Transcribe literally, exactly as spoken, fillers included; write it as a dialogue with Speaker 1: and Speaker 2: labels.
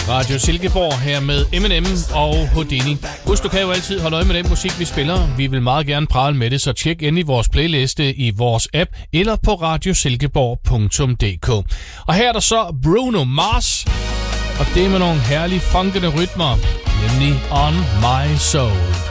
Speaker 1: Radio Silkeborg her med Eminem og Houdini. Husk, du kan jo altid holde øje med den musik, vi spiller. Vi vil meget gerne prale med det, så tjek endelig vores playliste i vores app eller på radiosilkeborg punktum d k. Og her er der så Bruno Mars, og det med nogle herlige funkende rytmer, nemlig On My Soul.